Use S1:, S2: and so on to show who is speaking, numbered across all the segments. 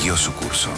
S1: siguió su curso.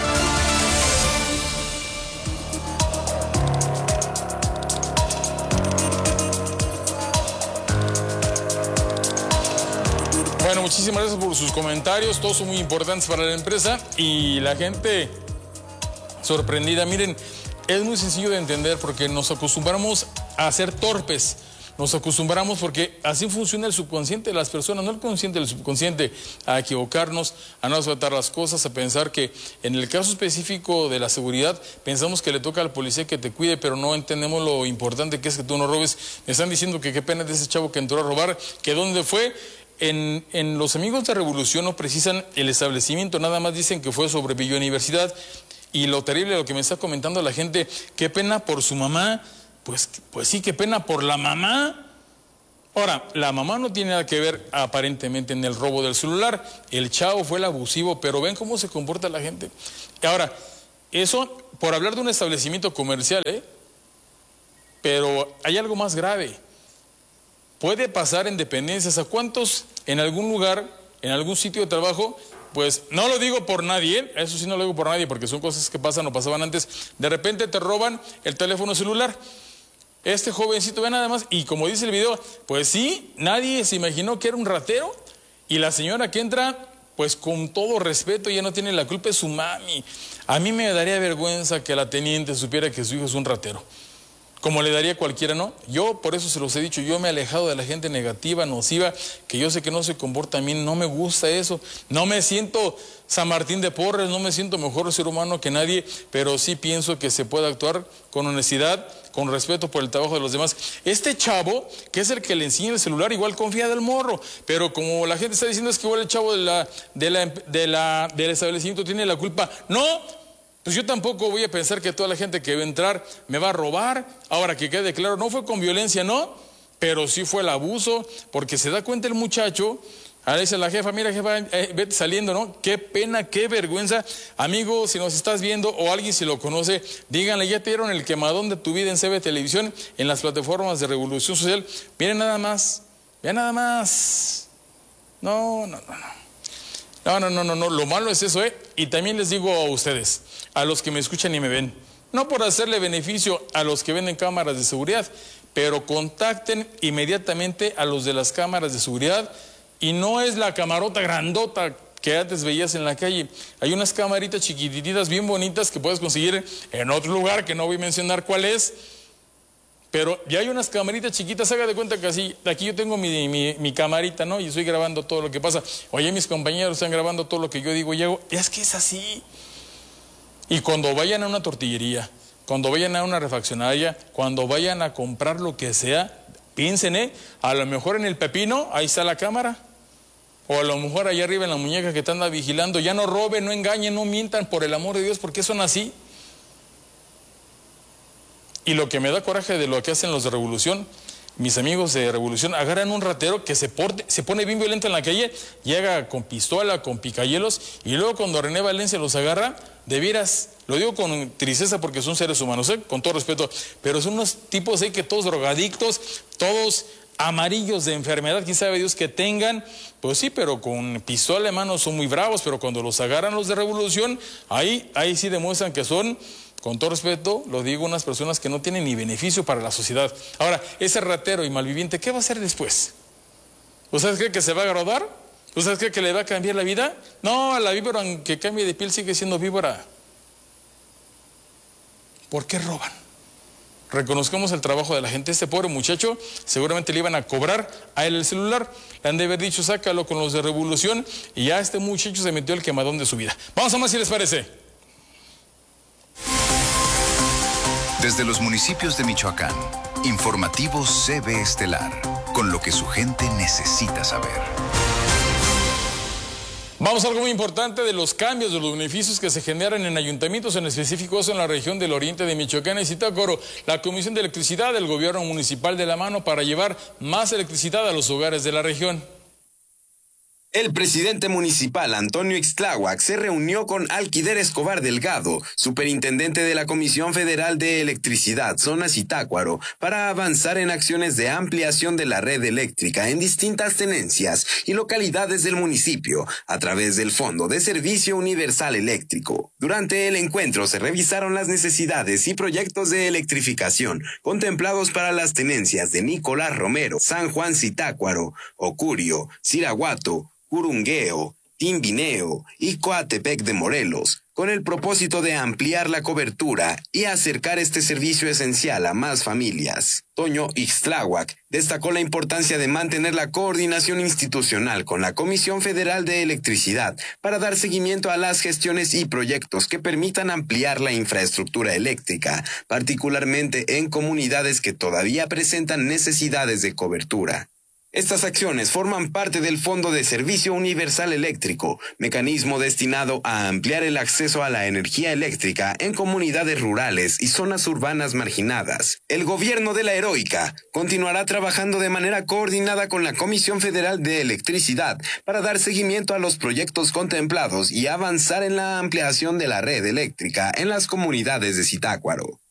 S2: Bueno, muchísimas gracias por sus comentarios, todos son muy importantes para la empresa y la gente sorprendida. Miren, es muy sencillo de entender porque nos acostumbramos a ser torpes, nos acostumbramos porque así funciona el subconsciente de las personas, no el consciente, el subconsciente, a equivocarnos, a no aceptar las cosas, a pensar que en el caso específico de la seguridad, pensamos que le toca al policía que te cuide, pero no entendemos lo importante que es que tú no robes. Me están diciendo que qué pena de ese chavo que entró a robar, que dónde fue. En los amigos de Revolución no precisan el establecimiento, nada más dicen que fue sobre Villa Universidad. Y lo terrible, lo que me está comentando la gente, qué pena por su mamá, pues sí, qué pena por la mamá. Ahora, la mamá no tiene nada que ver aparentemente en el robo del celular, el chavo fue el abusivo, pero ven cómo se comporta la gente. Ahora, eso por hablar de un establecimiento comercial, pero hay algo más grave. Puede pasar en dependencias. ¿A cuántos en algún lugar, en algún sitio de trabajo? Pues no lo digo por nadie, eso sí no lo digo por nadie, porque son cosas que pasan o pasaban antes. De repente te roban el teléfono celular. Este jovencito ve nada más, y como dice el video, pues sí, nadie se imaginó que era un ratero. Y la señora que entra, pues con todo respeto, ya no tiene la culpa, es su mami. A mí me daría vergüenza que la teniente supiera que su hijo es un ratero. Como le daría a cualquiera, ¿no? Yo, por eso se los he dicho, yo me he alejado de la gente negativa, nociva, que yo sé que no se comporta a mí, no me gusta eso. No me siento San Martín de Porres, no me siento mejor ser humano que nadie, pero sí pienso que se puede actuar con honestidad, con respeto por el trabajo de los demás. Este chavo, que es el que le enseña el celular, igual confía del morro, pero como la gente está diciendo es que igual el chavo del establecimiento tiene la culpa. No. Pues yo tampoco voy a pensar que toda la gente que va a entrar me va a robar. Ahora, que quede claro, no fue con violencia, no, pero sí fue el abuso, porque se da cuenta el muchacho. Ahora dice la jefa, mira jefa, vete saliendo, ¿no? Qué pena, qué vergüenza. Amigo, si nos estás viendo o alguien si lo conoce, díganle, ya te dieron el quemadón de tu vida en CB Televisión, en las plataformas de Revolución Social. Miren nada más, vean nada más. No. Lo malo es eso, Y también les digo a ustedes, a los que me escuchan y me ven, no por hacerle beneficio a los que venden cámaras de seguridad, pero contacten inmediatamente a los de las cámaras de seguridad, y no es la camarota grandota que antes veías en la calle. Hay unas camaritas chiquititas bien bonitas que puedes conseguir en otro lugar que no voy a mencionar cuál es. Pero ya hay unas camaritas chiquitas, haga de cuenta que así, aquí yo tengo mi camarita, ¿no? Y estoy grabando todo lo que pasa. Oye, mis compañeros están grabando todo lo que yo digo y hago. Es que es así. Y cuando vayan a una tortillería, cuando vayan a una refaccionaria, cuando vayan a comprar lo que sea, piensen, a lo mejor en el pepino, ahí está la cámara. O a lo mejor allá arriba en la muñeca que te anda vigilando. Ya no roben, no engañen, no mientan, por el amor de Dios, porque son así. Y lo que me da coraje de lo que hacen los de Revolución, mis amigos de Revolución, agarran un ratero que se pone bien violento en la calle, llega con pistola, con picayelos, y luego cuando René Valencia los agarra, de veras, lo digo con tristeza porque son seres humanos, con todo respeto, pero son unos tipos que todos drogadictos, todos amarillos de enfermedad, quién sabe Dios que tengan, pues sí, pero con pistola en mano son muy bravos, pero cuando los agarran los de Revolución, ahí sí demuestran que son, con todo respeto, lo digo, unas personas que no tienen ni beneficio para la sociedad. Ahora, ese ratero y malviviente, ¿qué va a hacer después? ¿Ustedes creen que se va a graduar? ¿Ustedes creen que le va a cambiar la vida? No, la víbora, aunque cambie de piel, sigue siendo víbora. ¿Por qué roban? Reconozcamos el trabajo de la gente. Este pobre muchacho seguramente le iban a cobrar a él el celular. Le han de haber dicho, sácalo con los de Revolución, y ya este muchacho se metió el quemadón de su vida. Vamos a más si les parece.
S1: Desde los municipios de Michoacán, informativos CB Estelar, con lo que su gente necesita saber.
S2: Vamos a algo muy importante de los cambios, de los beneficios que se generan en ayuntamientos, en específico en la región del oriente de Michoacán y Zitácuaro. La Comisión de Electricidad del Gobierno Municipal de la mano para llevar más electricidad a los hogares de la región.
S3: El presidente municipal Antonio Ixtláhuac se reunió con Alquiler Escobar Delgado, superintendente de la Comisión Federal de Electricidad, Zona Zitácuaro, para avanzar en acciones de ampliación de la red eléctrica en distintas tenencias y localidades del municipio a través del Fondo de Servicio Universal Eléctrico. Durante el encuentro se revisaron las necesidades y proyectos de electrificación contemplados para las tenencias de Nicolás Romero, San Juan Zitácuaro, Ocurio, Siraguato, Curungueo, Timbineo y Coatepec de Morelos, con el propósito de ampliar la cobertura y acercar este servicio esencial a más familias. Toño Ixtláhuac destacó la importancia de mantener la coordinación institucional con la Comisión Federal de Electricidad para dar seguimiento a las gestiones y proyectos que permitan ampliar la infraestructura eléctrica, particularmente en comunidades que todavía presentan necesidades de cobertura. Estas acciones forman parte del Fondo de Servicio Universal Eléctrico, mecanismo destinado a ampliar el acceso a la energía eléctrica en comunidades rurales y zonas urbanas marginadas. El gobierno de la Heroica continuará trabajando de manera coordinada con la Comisión Federal de Electricidad para dar seguimiento a los proyectos contemplados y avanzar en la ampliación de la red eléctrica en las comunidades de Zitácuaro.